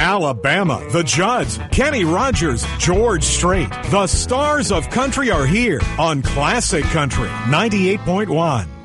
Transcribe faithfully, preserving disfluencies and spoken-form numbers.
Alabama, the Judds, Kenny Rogers, George Strait. The stars of country are here on Classic Country ninety-eight point one.